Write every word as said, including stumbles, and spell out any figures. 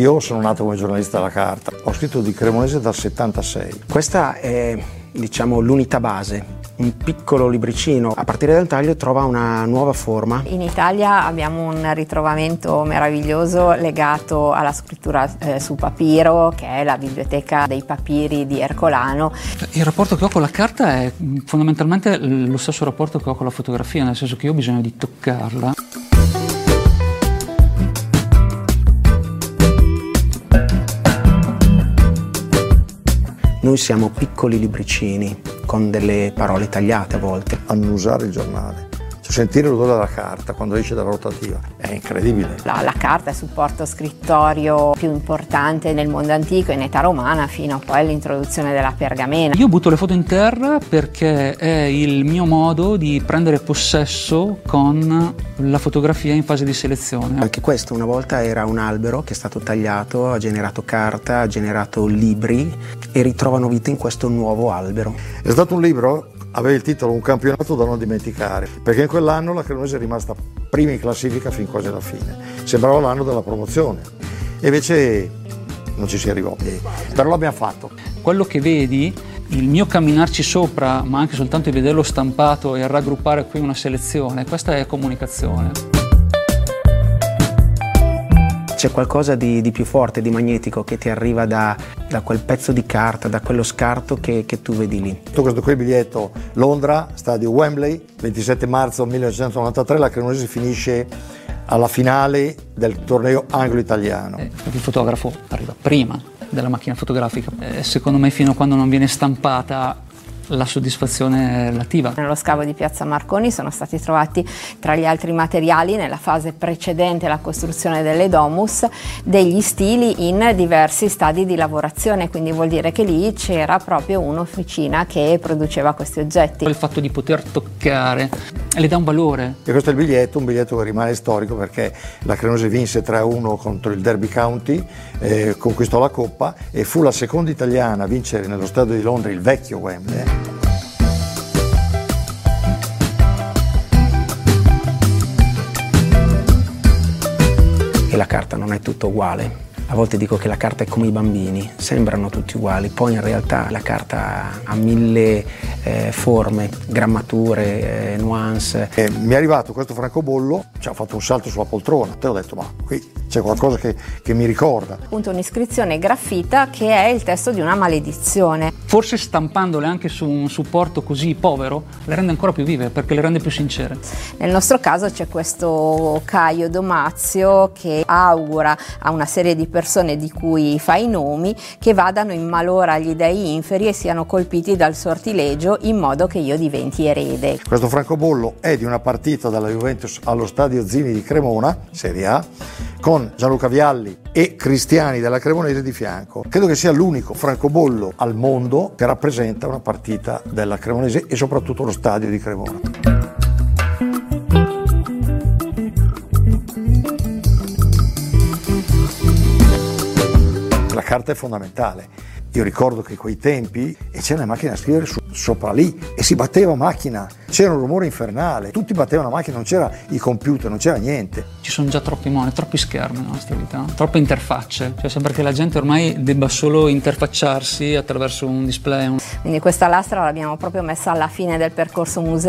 Io sono nato come giornalista della carta, ho scritto di Cremonese dal settantasei. Questa è, diciamo, l'unità base, un piccolo libricino. A partire dal taglio trova una nuova forma. In Italia abbiamo un ritrovamento meraviglioso legato alla scrittura eh, su papiro, che è la biblioteca dei papiri di Ercolano. Il rapporto che ho con la carta è fondamentalmente lo stesso rapporto che ho con la fotografia, nel senso che io ho bisogno di toccarla. Noi siamo piccoli libricini con delle parole tagliate a volte. Annusare il giornale, cioè sentire l'odore della carta quando esce dalla rotativa, è incredibile. La, la carta è il supporto scrittorio più importante nel mondo antico, in età romana, fino poi all'introduzione della pergamena. Io butto le foto in terra perché è il mio modo di prendere possesso con la fotografia in fase di selezione. Anche questo una volta era un albero che è stato tagliato, ha generato carta, ha generato libri e ritrovano vita in questo nuovo albero. È stato un libro, aveva il titolo Un campionato da non dimenticare, perché in quell'anno la Cremonese è rimasta prima in classifica fin quasi alla fine. Sembrava l'anno della promozione e invece non ci si arrivò, però l'abbiamo fatto. Quello che vedi, il mio camminarci sopra, ma anche soltanto di vederlo stampato e raggruppare qui una selezione, questa è comunicazione. C'è qualcosa di, di più forte, di magnetico, che ti arriva da, da quel pezzo di carta, da quello scarto che, che tu vedi lì. Tutto questo qui biglietto, Londra, stadio Wembley, ventisette marzo millenovecentonovantatré, la Cremonese finisce alla finale del torneo anglo-italiano. Eh, il fotografo arriva prima della macchina fotografica. Eh, secondo me fino a quando non viene stampata la soddisfazione relativa. Nello scavo di Piazza Marconi sono stati trovati, tra gli altri materiali, nella fase precedente alla costruzione delle domus, degli stili in diversi stadi di lavorazione, quindi vuol dire che lì c'era proprio un'officina che produceva questi oggetti. Il fatto di poter toccare le dà un valore. E questo è il biglietto, un biglietto che rimane storico perché la Cremonese vinse tre a uno contro il Derby County, eh, conquistò la Coppa e fu la seconda italiana a vincere nello stadio di Londra, il vecchio Wembley. E la carta non è tutto uguale. A volte dico che la carta è come i bambini, sembrano tutti uguali, poi in realtà la carta ha mille eh, forme, grammature, eh, nuance. E mi è arrivato questo francobollo, ci ha fatto un salto sulla poltrona, te ho detto ma qui c'è qualcosa che, che mi ricorda. Appunto un'iscrizione graffita che è il testo di una maledizione. Forse stampandole anche su un supporto così povero le rende ancora più vive perché le rende più sincere. Nel nostro caso c'è questo Caio Domazio che augura a una serie di persone di cui fa i nomi che vadano in malora agli dei inferi e siano colpiti dal sortilegio in modo che io diventi erede. Questo francobollo è di una partita della Juventus allo stadio Zini di Cremona, Serie A, con Gianluca Vialli e Cristiani della Cremonese di fianco. Credo che sia l'unico francobollo al mondo che rappresenta una partita della Cremonese e soprattutto lo stadio di Cremona. La carta è fondamentale. Io ricordo che quei tempi e c'era una macchina da scrivere su, sopra lì e si batteva macchina, c'era un rumore infernale, tutti battevano la macchina, non c'era i computer, non c'era niente. Ci sono già troppi monitor, troppi schermi nella nostra vita, troppe interfacce, cioè sembra che la gente ormai debba solo interfacciarsi attraverso un display. Quindi questa lastra l'abbiamo proprio messa alla fine del percorso museale.